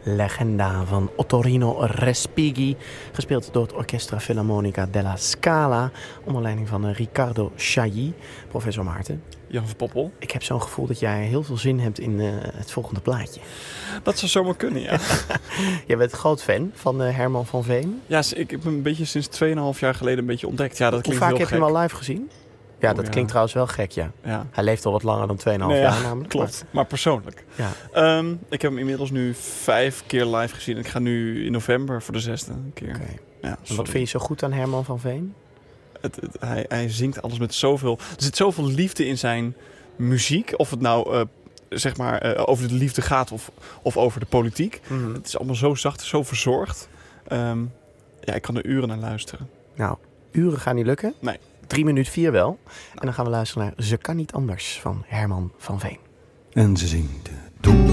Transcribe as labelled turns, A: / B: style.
A: Legenda van Ottorino Respighi, gespeeld door het Orchestra Filarmonica della Scala, onder leiding van Riccardo Chailly. Professor Maarten.
B: Jan van Poppel.
A: Ik heb zo'n gevoel dat jij heel veel zin hebt in het volgende plaatje.
B: Dat zou zomaar kunnen, ja.
A: Jij bent groot fan van Herman van Veen.
B: Ja, ik heb hem een beetje sinds 2,5 jaar geleden een beetje ontdekt. Ja, dat klinkt
A: Hoe vaak
B: heel
A: heb je
B: gek.
A: hem al live gezien? Ja, dat klinkt trouwens wel gek, ja.
B: Ja.
A: Hij leeft al wat langer dan 2,5
B: Nee,
A: jaar namelijk.
B: Klopt, maar persoonlijk.
A: Ja.
B: Ik heb hem inmiddels nu 5 keer live gezien. Ik ga nu in november voor de 6e keer.
A: Okay.
B: Ja,
A: En wat vind je zo goed aan Herman van Veen?
B: Hij zingt alles met zoveel... Er zit zoveel liefde in zijn muziek. Of het nou over de liefde gaat of over de politiek.
A: Mm-hmm.
B: Het is allemaal zo zacht, zo verzorgd. Ik kan er uren naar luisteren.
A: Nou, uren gaan niet lukken.
B: Nee.
A: 3 minuten 4 wel. Nou. En dan gaan we luisteren naar Ze kan niet anders van Herman van Veen.
C: En ze zingt.